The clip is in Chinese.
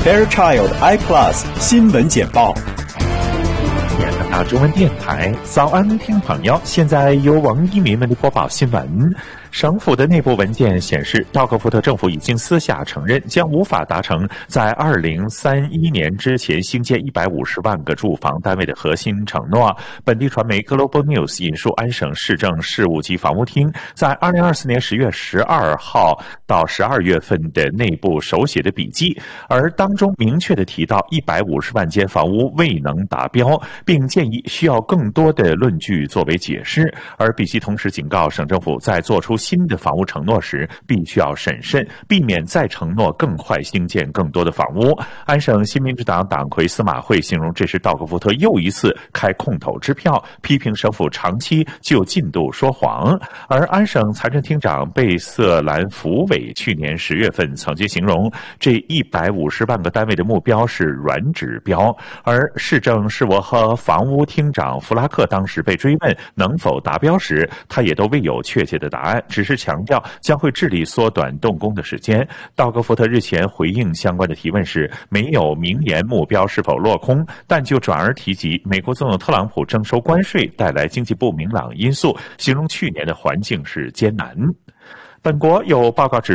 Fairchild i Plus 新闻简报。 中文电台早安，听众朋友，现在由王一鸣为您播报新闻。省府的内部文件显示，道格福特政府已经私下承认，将无法达成在2031年之前兴建150万个住房单位的核心承诺。本地传媒 Global News 引述安省市政事务及房屋厅在2024年10月12号到12月份的内部手写的笔记，而当中明确地提到150万间房屋未能达标，并建议需要更多的论据作为解释。而笔记同时警告省政府在做出新的房屋承诺时必须要审慎，避免再承诺更快兴建更多的房屋。安省新民主党党魁司马惠形容这是道格福特又一次开空头支票，批评省府长期就进度说谎。而安省财政厅长贝瑟兰福伟去年10月份曾经形容这150万个单位的目标是软指标，而市政事务和房屋厅长弗拉克当时被追问能否达标时，他也都未有确切的答案，只是强调将会致力缩短动工的时间。道格福特日前回应相关的提问时，没有明言目标是否落空，但就转而提及美国总统特朗普征收关税带来经济不明朗因素，形容去年的环境是艰难。本国有报告指